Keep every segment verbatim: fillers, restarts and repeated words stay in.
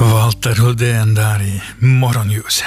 Walter Huldén där i morgonljuset.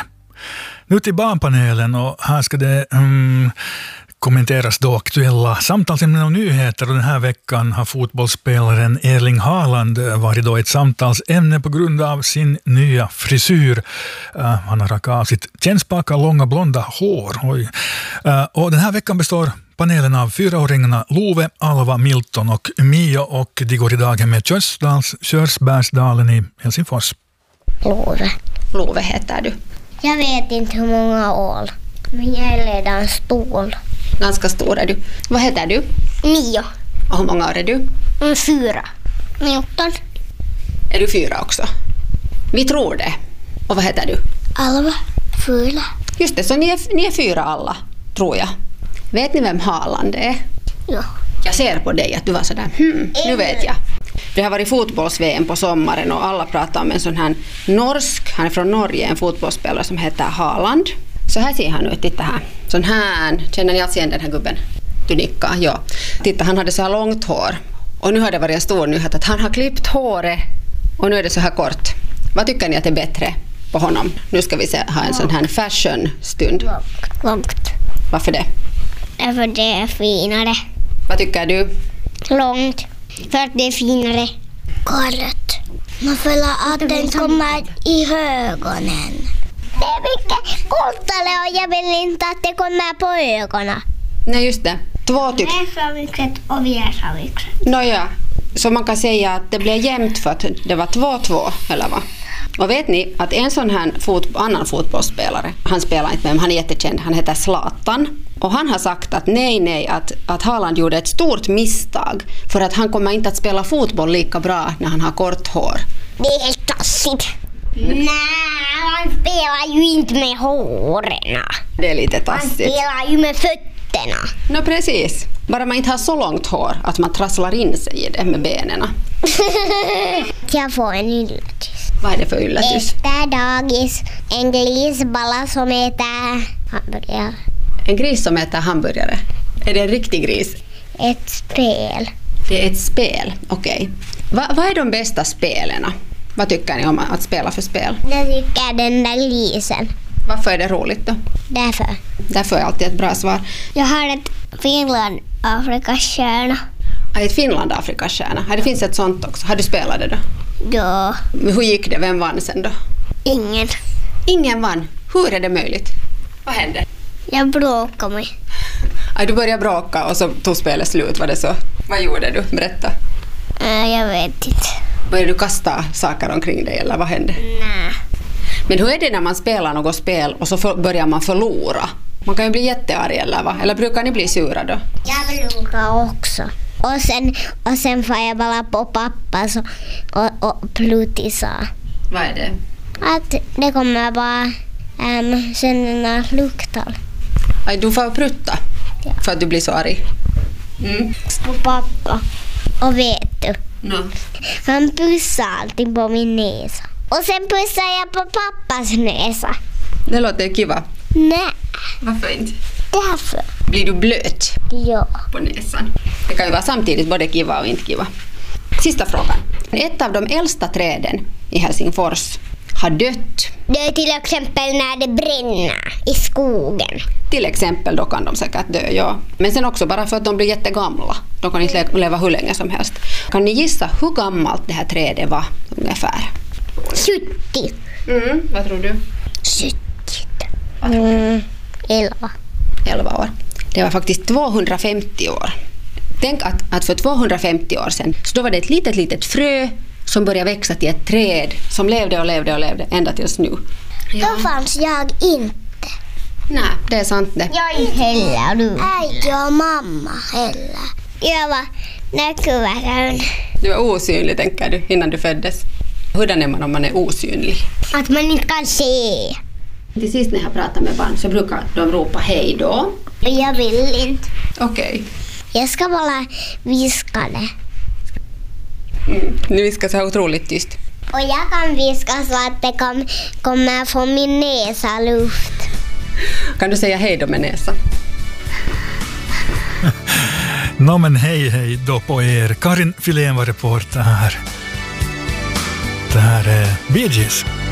Nu till barnpanelen, och här ska det um, kommenteras då aktuella samtalsämnen och nyheter, och den här veckan har fotbollsspelaren Erling Haaland varit då ett samtalsämne på grund av sin nya frisyr. Uh, han har rakat av sitt kännspaka långa blonda hår. Oj. Uh, och den här veckan består panelen av fyraåringarna Love, Alva, Milton och Mia, och de går idag med Körsdals, Körsbärsdalen i Helsingfors. Love. Love heter du. Jag vet inte hur många år, men jag är redan stor. Ganska stor är du. Vad heter du? Mia. Och hur många år är du? Mm, fyra. Milton. Är du fyra också? Vi tror det. Och vad heter du? Alva. Fyra. Just det, så ni är, ni är fyra alla, tror jag. Vet ni vem Haaland är? Ja. Jag ser på dig att du var sådär, hmm, nu vet jag. Det har varit fotbolls-V M på sommaren och alla pratar om en sån här norsk, han är från Norge, en fotbollsspelare som heter Haaland. Så här ser han ut, titta här. Sån här, känner ni alls igen den här gubben? Du nickar, ja. Titta, han hade så här långt hår. Och nu har det varit en stor nyhet att han har klippt håret och nu är det så här kort. Vad tycker ni att det är bättre på honom? Nu ska vi se, ha en sån här fashion-stund. Långt. Varför det? För det är finare. Vad tycker du? Långt. För att det är finare. Galet. Man följer att den kommer i ögonen. Det är mycket kortare och jag vill inte att det kommer på ögonen. Nej, just det. Två typ. Det är så mycket och vi är så mycket. Nåja, så man kan säga att det blev jämnt för att det var två två, eller vad? Och vet ni att en sån här fot, annan fotbollsspelare, han spelar inte med, han är jättekänd, han heter Zlatan. Och han har sagt att nej, nej, att, att Haaland gjorde ett stort misstag för att han kommer inte att spela fotboll lika bra när han har kort hår. Det är helt tassigt. Mm. Nej, han spelar ju inte med håren. Det är lite Han tassigt. spelar ju med fötterna. Nå, precis. Bara man inte har så långt hår att man trasslar in sig i det med benen. Jag får en ylletis. Vad är det för ylletis? Efter dagis, en grisballa som heter hamburgare. En gris som äter hamburgare. Är det en riktig gris? Ett spel. Det är ett spel, okej. Okay. Va, vad är de bästa spelen? Vad tycker ni om att spela för spel? Jag tycker den där grisen. Varför är det roligt då? Därför. Därför är alltid ett bra svar. Jag har ett Finland Afrikas stjärna. Ett Finland Afrikas stjärna. Det finns ett sånt också. Har du spelat det då? Ja. Hur gick det? Vem vann sen då? Ingen. Ingen vann. Hur är det möjligt? Vad hände? Jag bråkade mig. Aj, du började bråka och så tog spelet slut, var det så? Vad gjorde du? Berätta. Äh, jag vet inte. Började du kasta saker omkring dig eller vad hände? Nej. Men hur är det när man spelar något spel och så för, börjar man förlora? Man kan ju bli jättearg eller vad? Eller brukar ni bli sura då? Jag förlorar också. Och sen, och sen får jag bara på pappa så, och, och plutisa. Vad är det? Att det kommer bara um, känna luktar. Aj, du får prutta Ja. för att du blir så arg. Mm. På pappa. Och vet du, No. han pussar alltid på min näsa. Och sen pussar jag på pappas näsa. Det låter kiva. Nej, Varför inte? därför. Blir du blöt Ja. på näsan? Det kan ju vara samtidigt både kiva och inte kiva. Sista frågan. Ett av de äldsta träden i Helsingfors har dött. Det är till exempel när det bränner i skogen. Till exempel då kan de säkert dö, ja. Men sen också bara för att de blir jättegamla. De kan inte le- leva hur länge som helst. Kan ni gissa hur gammalt det här trädet var ungefär? sjuttio. Mm, vad tror du? sjuttio. Mm, elva. elva år. Det var faktiskt tvåhundrafemtio år. Tänk att, att för tvåhundrafemtio år sedan så då var det ett litet, litet frö som började växa till ett träd som levde och levde och levde ända tills nu. Då fanns jag inte. Nej, det är sant det. Jag är heller du. Äiti och mamma heller. Jag var näkyvärön. Du var osynlig, tänker du, innan du föddes. Hurdan är man om man är osynlig? Att man inte kan se. Till sist när jag pratar med barn så brukar de ropa hej då. Jag vill inte. Okej. Okay. Jag ska bara viska det. Mm. Nu viskar så här otroligt tyst. Och jag kan viska så att det kom, kommer från min näsa luft. Kan du säga hej då med näsa? Nå men hej hej då på er. Karin Filén var reporter här. Det här är Bee Gees.